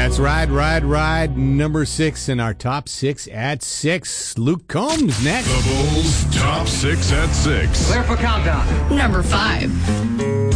That's Ride. Number 6 in our top 6 at 6. Luke Combs next. The Bulls' top 6 at 6. Clear for countdown. Number 5.